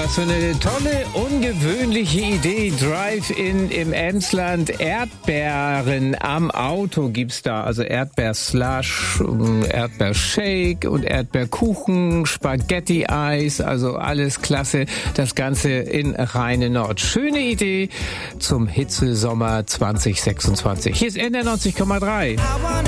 Was für eine tolle, ungewöhnliche Idee. Drive-In im Emsland. Erdbeeren am Auto gibt's da. Also Erdbeerslush, Erdbeershake und Erdbeerkuchen, Spaghetti-Eis. Also alles klasse. Das Ganze in Rheine Nord. Schöne Idee zum Hitzesommer 2026. Hier ist NDR 90,3.